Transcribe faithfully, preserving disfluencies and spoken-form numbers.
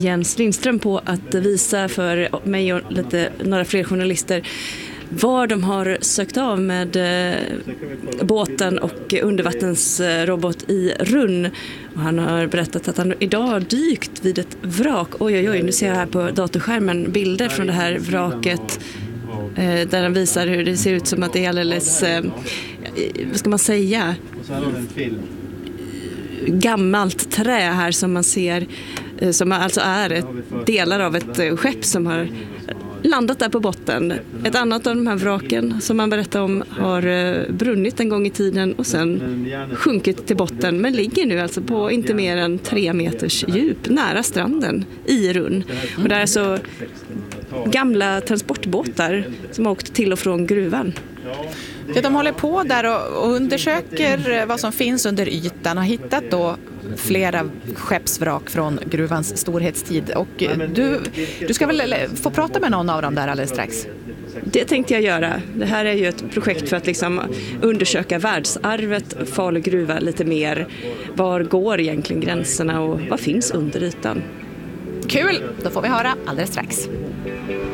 Jens Lindström på att visa för mig och lite, några fler journalister var de har sökt av med eh, båten och undervattensrobot i Runn. Och han har berättat att han idag har dykt vid ett vrak. Oj, oj, oj, nu ser jag här på datorskärmen bilder från det här vraket eh, där han visar hur det ser ut som att det är alldeles, eh, vad ska man säga, gammalt trä här som man ser, eh, som alltså är ett, delar av ett eh, skepp som har landat där på botten. Ett annat av de här vraken som man berättar om har eh, brunnit en gång i tiden och sen sjunkit till botten, men ligger nu alltså på inte mer än tre meters djup nära stranden i Runn. Och det är så gamla transportbåtar som har åkt till och från gruvan. Ja, de håller på där och undersöker vad som finns under ytan och har hittat då flera skeppsvrak från gruvans storhetstid. Och du, du ska väl få prata med någon av dem där alldeles strax? Det tänkte jag göra. Det här är ju ett projekt för att liksom undersöka världsarvet Falu gruva lite mer. Var går egentligen gränserna och vad finns under ytan? Kul! Då får vi höra alldeles strax.